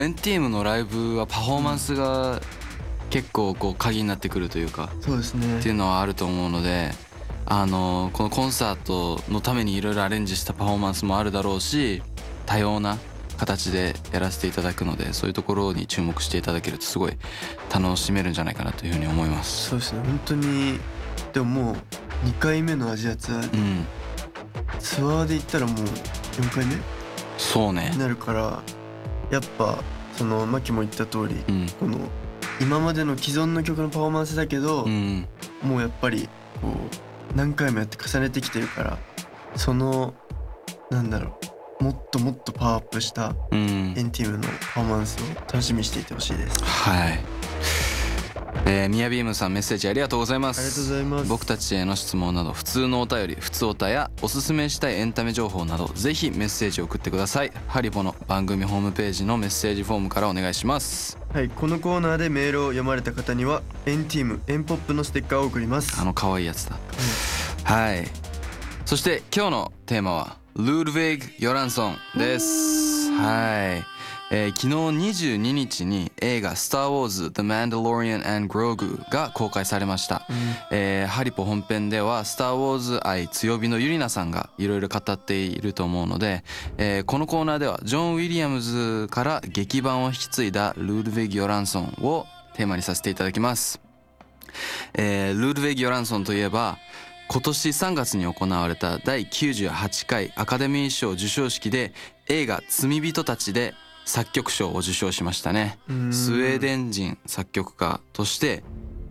&TEAMのライブはパフォーマンスが結構こう鍵になってくるというか、 そうですねっていうのはあると思うので、このコンサートのためにいろいろアレンジしたパフォーマンスもあるだろうし、多様な形でやらせていただくので、そういうところに注目していただけるとすごい楽しめるんじゃないかなというふうに思います。 そうですね本当に。でももう2回目のアジアツアーで、ツアーで行ったらもう4回目そうねになるから、やっぱそのマキも言った通り、この今までの既存の曲のパフォーマンスだけど、もうやっぱりこう何回もやって重ねてきてるから、そのなんだろう、もっともっとパワーアップした&TEAMのパフォーマンスを楽しみにしていてほしいです。 はい。ミヤビームさん、メッセージありがとうございます。 ありがとうございます。 僕たちへの質問など、普通のお便り、普通おたやおすすめしたいエンタメ情報など、ぜひメッセージを送ってください。ハリボの番組ホームページのメッセージフォームからお願いします。 はい、このコーナーでメールを読まれた方には&TEAMエンポップのステッカーを送ります。 可愛いやつだ。はい。そして今日のテーマはルードヴィグ・ヨランソンです。はい。昨日22日に映画スター・ウォーズ The Mandalorian and Grogu が公開されました。ハリポ本編ではスター・ウォーズ愛強火のユリナさんがいろいろ語っていると思うので、このコーナーではジョン・ウィリアムズから劇版を引き継いだルードヴィグ・ヨランソンをテーマにさせていただきます。ルードヴィグ・ヨランソンといえば今年3月に行われた第98回アカデミー賞授賞式で映画罪人たちで作曲賞を受賞しましたね。スウェーデン人作曲家として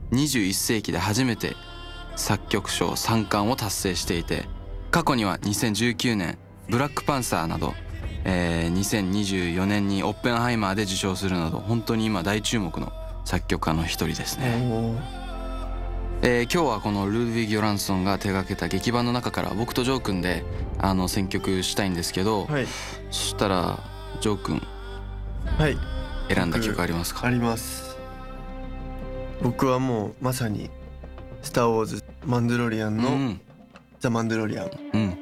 21世紀で初めて作曲賞3冠を達成していて、過去には2019年ブラックパンサーなど、2024年にオッペンハイマーで受賞するなど、本当に今大注目の作曲家の一人ですね。今日はこのルードヴィグ・ヨランソンが手掛けた劇版の中から僕とジョー君で選曲したいんですけど、 はい、 そしたらジョー君、 はい、 選んだ曲ありますか？ あります。僕はもうまさにスター・ウォーズマンダロリアンの、ザ・マンダロリアン